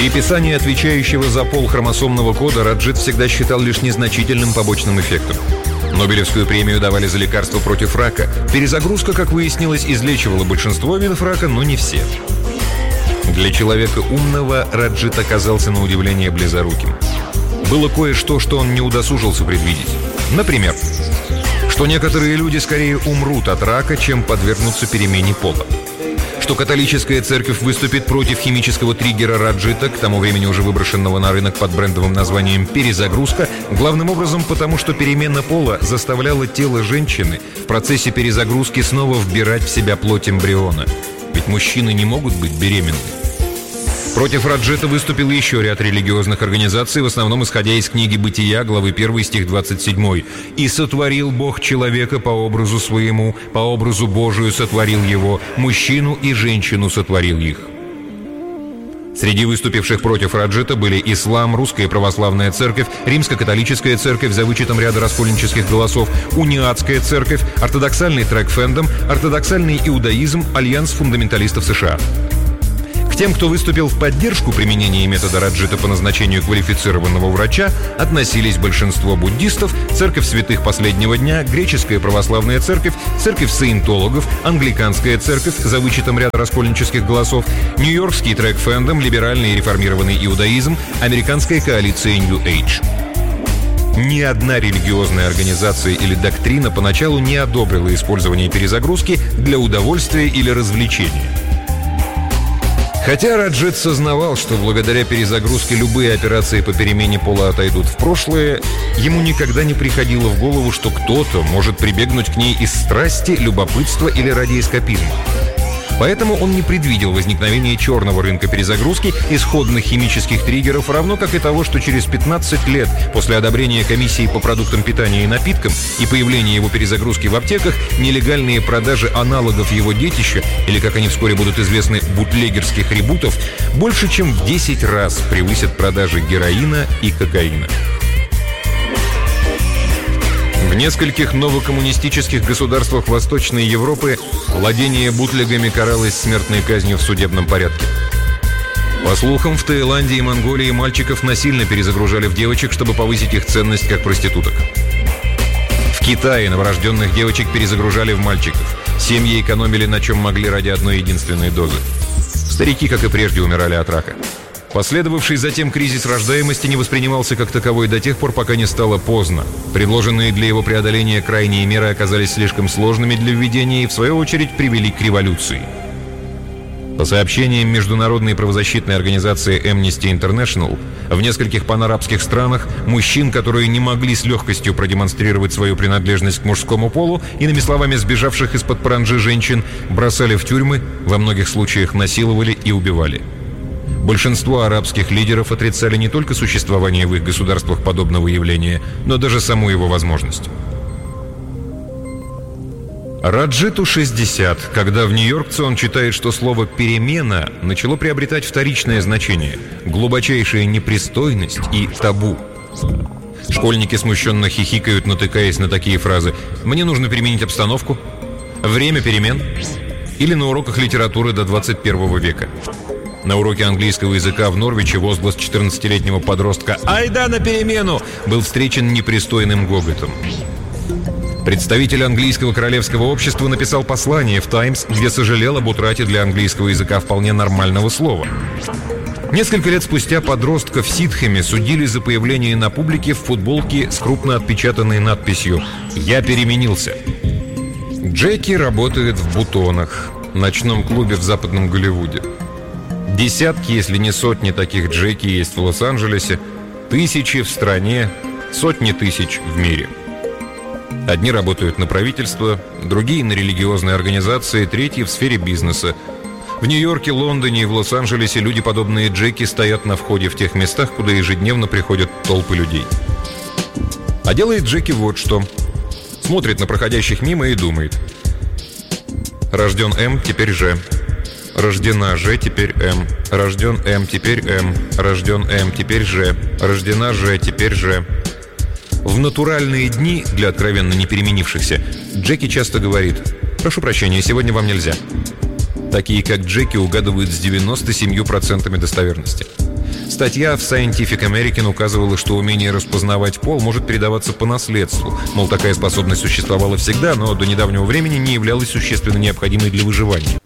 Переписание отвечающего за пол хромосомного кода Раджит всегда считал лишь незначительным побочным эффектом. Нобелевскую премию давали за лекарство против рака. Перезагрузка, как выяснилось, излечивала большинство видов рака, но не все. Для человека умного Раджит оказался на удивление близоруким. Было кое-что, что он не удосужился предвидеть. Например, что некоторые люди скорее умрут от рака, чем подвергнутся перемене пола. Что католическая церковь выступит против химического триггера Раджита, к тому времени уже выброшенного на рынок под брендовым названием «перезагрузка», главным образом потому, что перемена пола заставляла тело женщины в процессе перезагрузки снова вбирать в себя плоть эмбриона. Ведь мужчины не могут быть беременны. Против Раджита выступил еще ряд религиозных организаций, в основном исходя из книги «Бытия», главы 1, стих 27. «И сотворил Бог человека по образу своему, по образу Божию сотворил его, мужчину и женщину сотворил их». Среди выступивших против Раджита были ислам, русская православная церковь, римско-католическая церковь за вычетом ряда раскольнических голосов, униатская церковь, ортодоксальный трек-фэндом, ортодоксальный иудаизм, альянс фундаменталистов США. К тем, кто выступил в поддержку применения метода Раджита по назначению квалифицированного врача, относились большинство буддистов, церковь святых последнего дня, греческая православная церковь, церковь саентологов, англиканская церковь за вычетом ряда раскольнических голосов, нью-йоркский трек-фэндом, либеральный и реформированный иудаизм, американская коалиция New Age. Ни одна религиозная организация или доктрина поначалу не одобрила использование перезагрузки для удовольствия или развлечения. Хотя Раджит сознавал, что благодаря перезагрузке любые операции по перемене пола отойдут в прошлое, ему никогда не приходило в голову, что кто-то может прибегнуть к ней из страсти, любопытства или ради эскапизма. Поэтому он не предвидел возникновения черного рынка перезагрузки, исходных химических триггеров, равно как и того, что через 15 лет после одобрения комиссии по продуктам питания и напиткам и появления его перезагрузки в аптеках, нелегальные продажи аналогов его детища, или, как они вскоре будут известны, бутлегерских ребутов, больше чем в 10 раз превысят продажи героина и кокаина. В нескольких новокоммунистических государствах Восточной Европы владение бутлегами каралось смертной казнью в судебном порядке. По слухам, в Таиланде и Монголии мальчиков насильно перезагружали в девочек, чтобы повысить их ценность как проституток. В Китае новорожденных девочек перезагружали в мальчиков. Семьи экономили на чем могли ради одной единственной дозы. Старики, как и прежде, умирали от рака. Последовавший затем кризис рождаемости не воспринимался как таковой до тех пор, пока не стало поздно. Предложенные для его преодоления крайние меры оказались слишком сложными для введения и, в свою очередь, привели к революции. По сообщениям международной правозащитной организации Amnesty International, в нескольких панарабских странах мужчин, которые не могли с легкостью продемонстрировать свою принадлежность к мужскому полу, иными словами, сбежавших из-под паранджи женщин, бросали в тюрьмы, во многих случаях насиловали и убивали. Большинство арабских лидеров отрицали не только существование в их государствах подобного явления, но даже саму его возможность. Раджиту 60, когда в Нью-Йоркце он читает, что слово «перемена» начало приобретать вторичное значение, глубочайшая непристойность и табу. Школьники смущенно хихикают, натыкаясь на такие фразы: «Мне нужно переменить обстановку», «Время перемен» или на уроках литературы до 21 века. На уроке английского языка в Норвиче возглас 14-летнего подростка «Айда на перемену!» был встречен непристойным гоготом. Представитель английского королевского общества написал послание в «Таймс», где сожалел об утрате для английского языка вполне нормального слова. Несколько лет спустя подростка в Сидхэме судили за появление на публике в футболке с крупно отпечатанной надписью «Я переменился». Джеки работает в «Бутонах», ночном клубе в Западном Голливуде. Десятки, если не сотни таких Джеки есть в Лос-Анджелесе, тысячи в стране, сотни тысяч в мире. Одни работают на правительство, другие на религиозные организации, третьи в сфере бизнеса. В Нью-Йорке, Лондоне и в Лос-Анджелесе люди, подобные Джеки, стоят на входе в тех местах, куда ежедневно приходят толпы людей. А делает Джеки вот что. Смотрит на проходящих мимо и думает: рожден М, теперь Ж. Рождена Ж, теперь М. Рожден М, теперь М. Рожден М, теперь Ж. Рождена Ж, теперь Ж. В натуральные дни, для откровенно не переменившихся, Джеки часто говорит: «Прошу прощения, сегодня вам нельзя». Такие, как Джеки, угадывают с 97% достоверности. Статья в Scientific American указывала, что умение распознавать пол может передаваться по наследству. Мол, такая способность существовала всегда, но до недавнего времени не являлась существенно необходимой для выживания.